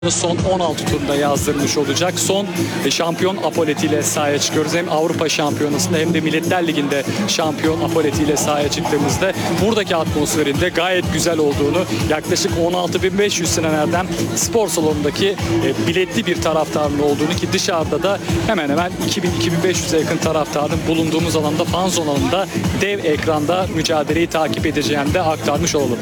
son 16 turunda yazdırmış olacak. Son şampiyon apoletiyle sahaya çıkıyoruz. Hem Avrupa Şampiyonası'nda hem de Milletler Ligi'nde şampiyon apoletiyle sahaya çıktığımızda buradaki atmosferinde gayet güzel olduğunu, yaklaşık 16.500 senelerden spor salonundaki biletli bir taraftarın olduğunu, ki dışarıda da hemen hemen 2000-2500'e yakın taraftarın bulunduğumuz alanda, fan zon alanında dev ekranda mücadeleyi takip edeceğini de aktarmış olalım.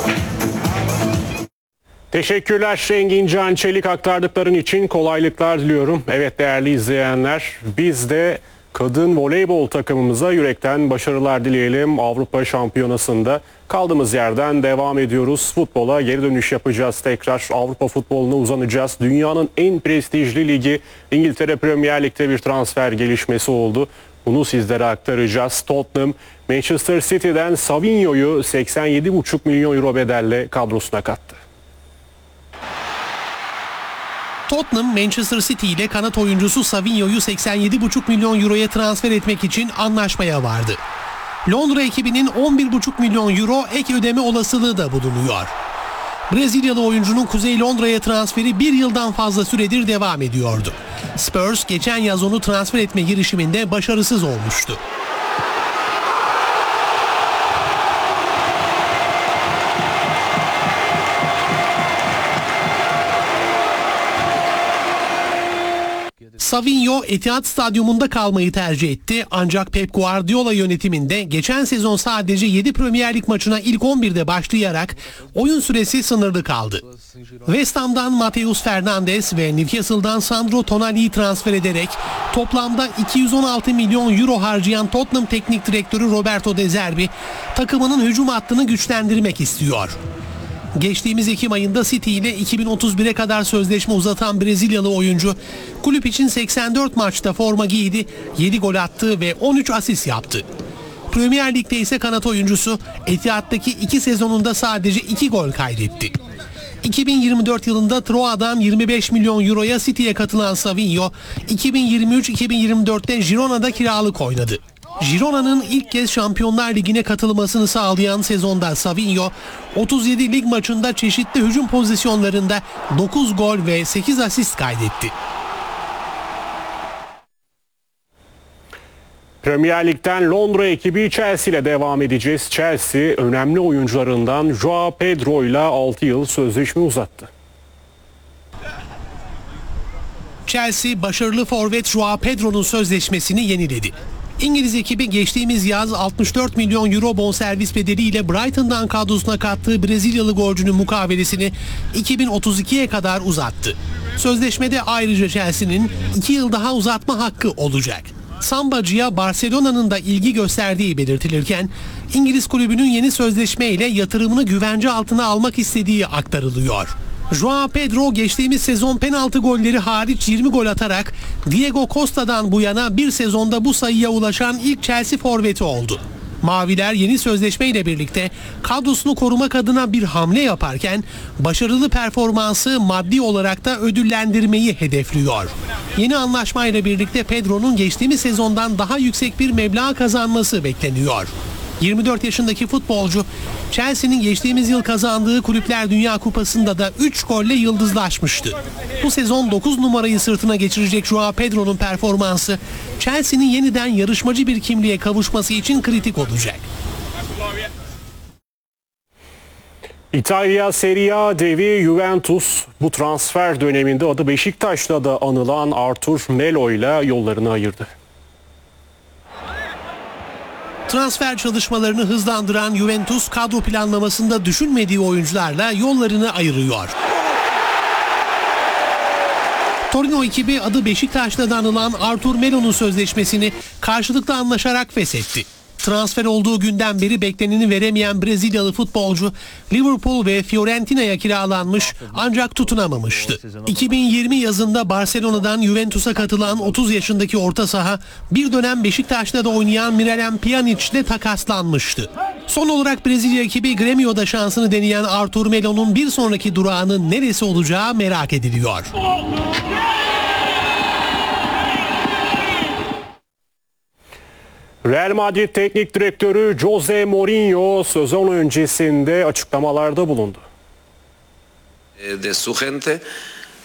Teşekkürler Engin Can Çelik, aktardıkların için kolaylıklar diliyorum. Evet değerli izleyenler, biz de kadın voleybol takımımıza yürekten başarılar dileyelim. Avrupa Şampiyonası'nda kaldığımız yerden devam ediyoruz. Futbola geri dönüş yapacağız tekrar. Avrupa futboluna uzanacağız. Dünyanın en prestijli ligi İngiltere Premier Lig'de bir transfer gelişmesi oldu. Bunu sizlere aktaracağız. Tottenham, Manchester City'den Savinho'yu 87,5 milyon euro bedelle kadrosuna kattı. Tottenham, Manchester City ile kanat oyuncusu Savinho'yu 87,5 milyon euroya transfer etmek için anlaşmaya vardı. Londra ekibinin 11,5 milyon euro ek ödeme olasılığı da bulunuyor. Brezilyalı oyuncunun Kuzey Londra'ya transferi bir yıldan fazla süredir devam ediyordu. Spurs geçen yaz onu transfer etme girişiminde başarısız olmuştu. Savinho Etihad Stadyumunda kalmayı tercih etti, ancak Pep Guardiola yönetiminde geçen sezon sadece 7 Premier Lig maçına ilk 11'de başlayarak oyun süresi sınırlı kaldı. West Ham'dan Mateus Fernandes ve Newcastle'dan Sandro Tonali'yi transfer ederek toplamda 216 milyon euro harcayan Tottenham Teknik Direktörü Roberto De Zerbi takımının hücum hattını güçlendirmek istiyor. Geçtiğimiz Ekim ayında City ile 2031'e kadar sözleşme uzatan Brezilyalı oyuncu kulüp için 84 maçta forma giydi, 7 gol attı ve 13 asist yaptı. Premier Lig'de ise kanat oyuncusu Etihad'daki 2 sezonunda sadece 2 gol kaydetti. 2024 yılında Troyes'dan 25 milyon euroya City'ye katılan Savinho, 2023-2024'te Girona'da kiralık oynadı. Girona'nın ilk kez Şampiyonlar Ligi'ne katılmasını sağlayan sezonda Savinho, 37 lig maçında çeşitli hücum pozisyonlarında 9 gol ve 8 asist kaydetti. Premier Lig'den Londra ekibi Chelsea ile devam edeceğiz. Chelsea önemli oyuncularından Joao Pedro ile 6 yıl sözleşme uzattı. Chelsea başarılı forvet Joao Pedro'nun sözleşmesini yeniledi. İngiliz ekibi geçtiğimiz yaz 64 milyon euro bonservis bedeliyle Brighton'dan kadrosuna kattığı Brezilyalı golcünün mukavelesini 2032'ye kadar uzattı. Sözleşmede ayrıca Chelsea'nin 2 yıl daha uzatma hakkı olacak. Sambacı'ya Barcelona'nın da ilgi gösterdiği belirtilirken İngiliz kulübünün yeni sözleşmeyle yatırımını güvence altına almak istediği aktarılıyor. Joao Pedro geçtiğimiz sezon penaltı golleri hariç 20 gol atarak Diego Costa'dan bu yana bir sezonda bu sayıya ulaşan ilk Chelsea forveti oldu. Maviler yeni sözleşmeyle birlikte kadrosunu korumak adına bir hamle yaparken başarılı performansı maddi olarak da ödüllendirmeyi hedefliyor. Yeni anlaşmayla birlikte Pedro'nun geçtiğimiz sezondan daha yüksek bir meblağ kazanması bekleniyor. 24 yaşındaki futbolcu Chelsea'nin geçtiğimiz yıl kazandığı Kulüpler Dünya Kupası'nda da 3 golle yıldızlaşmıştı. Bu sezon 9 numarayı sırtına geçirecek Joao Pedro'nun performansı Chelsea'nin yeniden yarışmacı bir kimliğe kavuşması için kritik olacak. İtalya Serie A devi Juventus bu transfer döneminde adı Beşiktaş'ta da anılan Arthur Melo ile yollarını ayırdı. Transfer çalışmalarını hızlandıran Juventus kadro planlamasında düşünmediği oyuncularla yollarını ayırıyor. Torino ekibi adı Beşiktaş'ta anılan Arthur Melo'nun sözleşmesini karşılıklı anlaşarak feshetti. Transfer olduğu günden beri bekleneni veremeyen Brezilyalı futbolcu Liverpool ve Fiorentina'ya kiralanmış ancak tutunamamıştı. 2020 yazında Barcelona'dan Juventus'a katılan 30 yaşındaki orta saha bir dönem Beşiktaş'ta da oynayan Miralem Pjanic ile takaslanmıştı. Son olarak Brezilya ekibi Grêmio'da şansını deneyen Arthur Melo'nun bir sonraki durağının neresi olacağı merak ediliyor. Real Madrid Teknik Direktörü Jose Mourinho sezon öncesinde açıklamalarda bulundu. De su gente